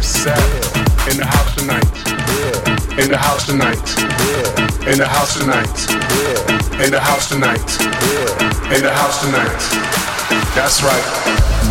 Seth, in the house tonight. In the house tonight. In the house tonight. In the house tonight. In the house tonight. That's right.